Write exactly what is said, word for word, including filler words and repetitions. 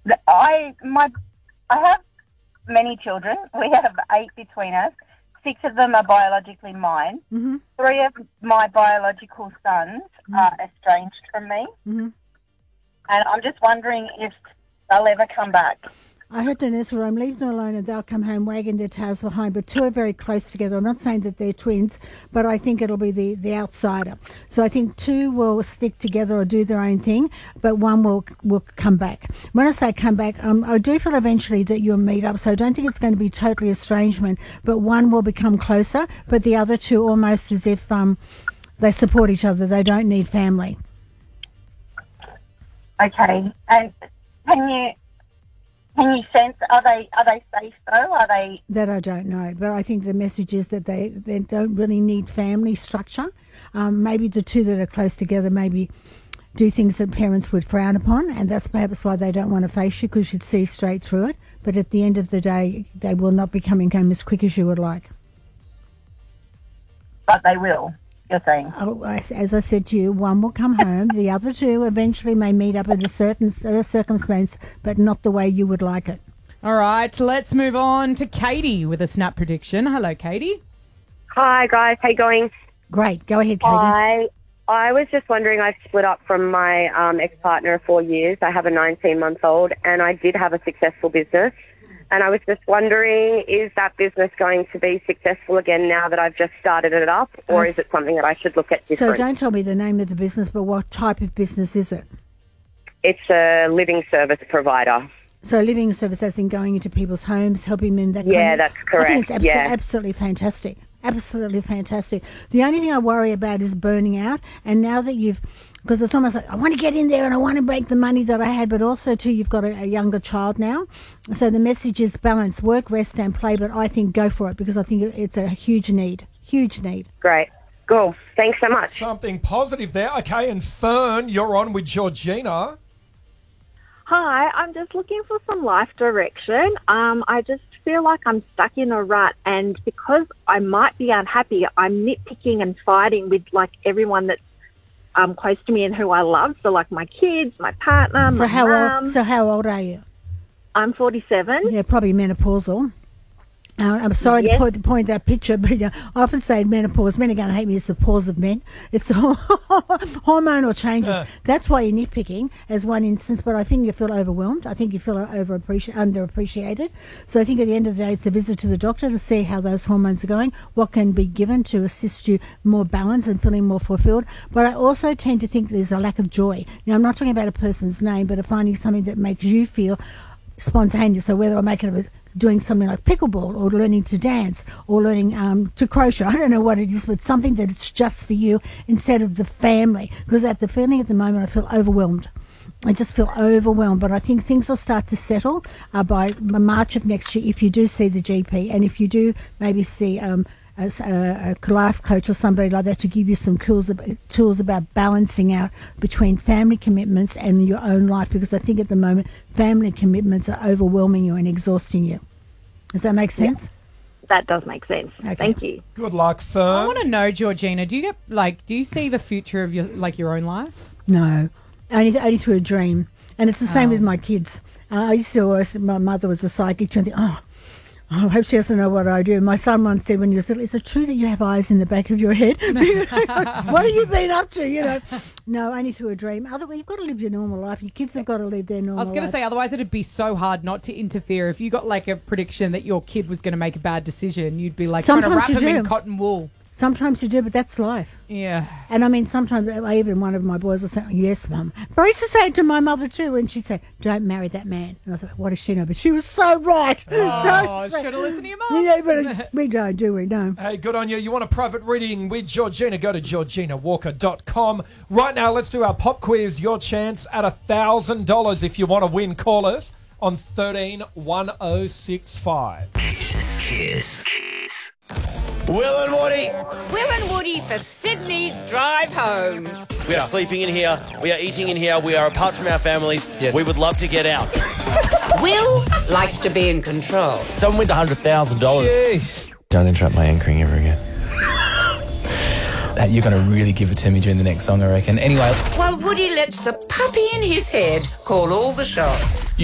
The- I my I have many children. We have eight between us. Six of them are biologically mine. Mm-hmm. Three of my biological sons Mm-hmm. are estranged from me. Mm-hmm. And I'm just wondering if they'll ever come back. I heard the nurse room, leave them alone and they'll come home wagging their tails behind. But two are very close together. I'm not saying that they're twins, but I think it'll be the, the outsider. So I think two will stick together or do their own thing, but one will will come back. When I say come back, um, I do feel eventually that you'll meet up. So I don't think it's going to be totally estrangement, but one will become closer, but the other two almost as if um, they support each other. They don't need family. Okay. And can you... Can you sense, are they are they safe though? Are they... That I don't know, but I think the message is that they, they don't really need family structure. Um, maybe the two that are close together maybe do things that parents would frown upon, and that's perhaps why they don't want to face you, because you'd see straight through it. But at the end of the day, they will not be coming home as quick as you would like. But they will, you're saying? Oh, as as I said to you, one will come home. The other two eventually may meet up in a certain uh, circumstance, but not the way you would like it. All right, let's move on to Katie with a snap prediction. Hello, Katie. Hi, guys. How you going? Great. Go ahead, Katie. I I was just wondering, I split up from my um, ex-partner of four years. I have a nineteen-month-old, and I did have a successful business. And I was just wondering, is that business going to be successful again now that I've just started it up, or Uh, is it something that I should look at different? So don't tell me the name of the business, but what type of business is it? It's a living service provider. So living service as in going into people's homes, helping them. That Yeah, kind of, that's I correct. think it's abso- Yeah. absolutely fantastic. Absolutely fantastic. The only thing I worry about is burning out. And now that you've, because it's almost like I want to get in there and I want to make the money that I had, but also too you've got a, a younger child now. So the message is balance, work, rest, and play. But I think go for it because I think it- it's a huge need. Huge need. Great. Cool. Thanks so much. Something positive there. Okay, and Fern, you're on with Georgina. Hi, I'm just looking for some life direction. Um, I just feel like I'm stuck in a rut, and because I might be unhappy, I'm nitpicking and fighting with like everyone that's um, close to me and who I love. So like my kids, my partner, So my how mum. old? So how old are you? I'm forty-seven. Yeah, probably menopausal. Uh, I'm sorry Yes. to point, to point that picture, but uh, I often say menopause. Men are going to hate me. It's the pause of men. It's the hormonal changes. Uh. That's why you're nitpicking as one instance. But I think you feel overwhelmed. I think you feel over underappreciated. So I think at the end of the day, it's a visit to the doctor to see how those hormones are going, what can be given to assist you more balanced and feeling more fulfilled. But I also tend to think there's a lack of joy. Now, I'm not talking about a person's name, but of finding something that makes you feel spontaneous. So whether I'm making it doing something like pickleball or learning to dance or learning um, to crochet, I don't know what it is, but something that it's just for you instead of the family. Because at the feeling at the moment, I feel overwhelmed. I just feel overwhelmed, but I think things will start to settle uh, by March of next year if you do see the G P and if you do maybe see um, a, a, a life coach or somebody like that to give you some tools, tools about balancing out between family commitments and your own life, because I think at the moment family commitments are overwhelming you and exhausting you. Does that make sense? That does make sense. Okay. Thank you. Good luck, I Fern. want to know, Georgina, do you get like, do you see the future of your like your own life? No, only, only through a dream. And it's the same Oh. with my kids. Uh, I used to always, my mother was a psychic, and think, oh, I hope she doesn't know what I do. My son once said when he was little, is it true that you have eyes in the back of your head? What have you been up to, you know? No, only through a dream. Otherwise, you've got to live your normal life. Your kids have got to live their normal I was going to life. say, otherwise it'd be so hard not to interfere. If you got like a prediction that your kid was going to make a bad decision, you'd be like trying to Sometimes wrap you him in do. cotton wool. Sometimes you do, but that's life. Yeah. And I mean, sometimes I, even one of my boys will say, yes, Mum. But I used to say it to my mother too, and she'd say, don't marry that man. And I thought, what does she know? But she was so right. Oh, so, should have listened to your mum. Yeah, but we don't, do we? No. Hey, good on you. You want a private reading with Georgina? Go to georgina walker dot com. Right now, let's do our pop quiz. Your chance at one thousand dollars if you want to win. Call us on thirteen one oh six five. Kiss. Will and Woody, Will and Woody for Sydney's drive home. we are sleeping in here, we are eating in here, we are apart from our families. Yes. We would love to get out. Will likes to be in control. Someone wins one hundred thousand dollars. Jeez. Don't interrupt my anchoring ever again. Uh, You're going to really give it to me during the next song, I reckon. Anyway, While Woody lets the puppy in his head call all the shots.